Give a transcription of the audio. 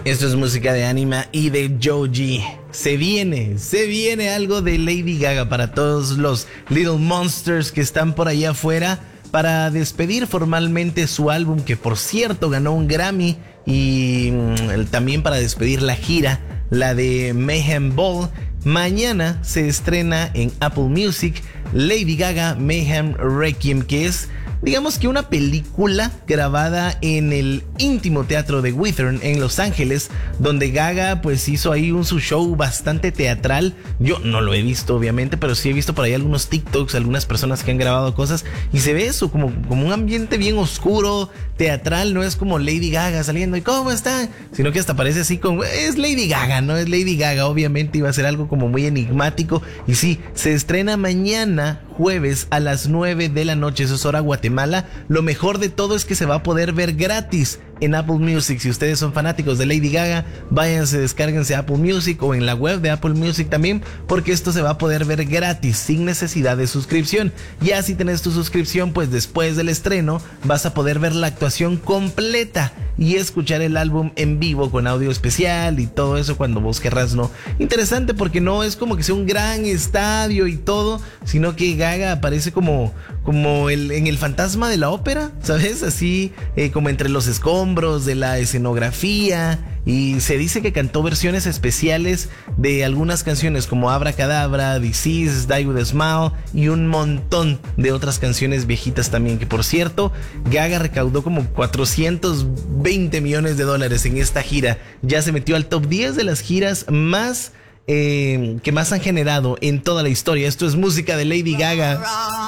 Esto es música de Anima y de Joji. Se viene algo de Lady Gaga para todos los Little Monsters que están por allá afuera para despedir formalmente su álbum, que por cierto ganó un Grammy, y también para despedir la gira, la de Mayhem Ball. Mañana se estrena en Apple Music Lady Gaga Mayhem Requiem, que es, digamos que una película grabada en el íntimo teatro de Withern en Los Ángeles, donde Gaga pues hizo ahí su show bastante teatral. Yo no lo he visto obviamente, pero sí he visto por ahí algunos TikToks, algunas personas que han grabado cosas, y se ve eso como un ambiente bien oscuro, teatral. No es como Lady Gaga saliendo y ¿cómo está? Sino que hasta parece así como, es Lady Gaga, ¿no? Es Lady Gaga, obviamente iba a ser algo como muy enigmático. Y sí, se estrena mañana jueves a las 9 de la noche, eso es hora Guatemala. Lo mejor de todo es que se va a poder ver gratis en Apple Music. Si ustedes son fanáticos de Lady Gaga, váyanse, descárguense Apple Music o en la web de Apple Music también, porque esto se va a poder ver gratis sin necesidad de suscripción. Ya si tenés tu suscripción, pues después del estreno vas a poder ver la actuación completa y escuchar el álbum en vivo con audio especial y todo eso cuando vos querrás, ¿no? Interesante, porque no es como que sea un gran estadio y todo, sino que Gaga aparece como en el fantasma de la ópera, ¿sabes? Así como entre los escombros de la escenografía. Y se dice que cantó versiones especiales de algunas canciones como Abracadabra, Disease, Die With A Smile y un montón de otras canciones viejitas también, que por cierto, Gaga recaudó como $420 millones en esta gira. Ya se metió al top 10 de las giras que más han generado en toda la historia. Esto es música de Lady Gaga.